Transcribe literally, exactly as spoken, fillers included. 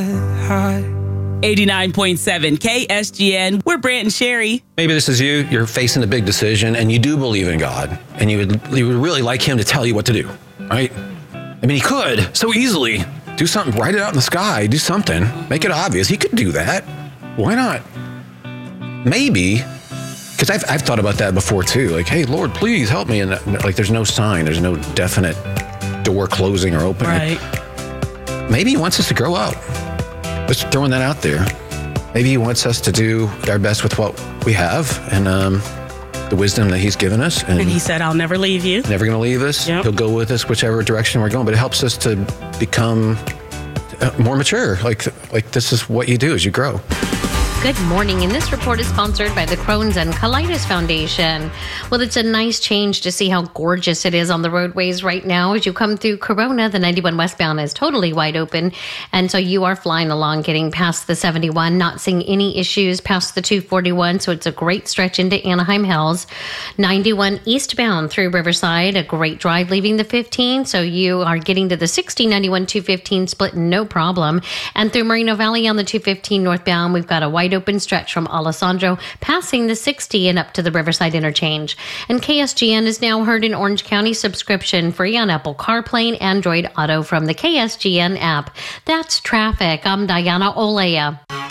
eighty-nine point seven K S G N. We're Brant and Sherry. Maybe this is you. You're facing a big decision and you do believe in God and you would, you would really like him to tell you what to do, right? I mean, he could so easily do something, write it out in the sky, do something, make it obvious. He could do that. Why not? Maybe, because I've, I've thought about that before too. Like, hey, Lord, please help me. And that, like, there's no sign, there's no definite door closing or opening. Right. Maybe he wants us to grow up. Just throwing that out there. Maybe he wants us to do our best with what we have and um, the wisdom that he's given us. And, and he said, I'll never leave you. Never going to leave us. Yep. He'll go with us whichever direction we're going, but it helps us to become more mature. Like, like this is what you do as you grow. Good morning, and this report is sponsored by the Crohn's and Colitis Foundation. Well, it's a nice change to see how gorgeous it is on the roadways right now. As you come through Corona, the ninety-one westbound is totally wide open, and so you are flying along, getting past the seventy-one, not seeing any issues past the two forty-one, so it's a great stretch into Anaheim Hills. ninety-one eastbound through Riverside, a great drive leaving the fifteen, so you are getting to the sixty, ninety-one, two fifteen split, no problem. And through Moreno Valley on the two fifteen northbound, we've got a wide open stretch from Alessandro passing the sixty and up to the Riverside interchange. And K S G N is now heard in Orange County, subscription free on Apple CarPlay and Android Auto from the K S G N app. That's traffic. I'm Diana Olea.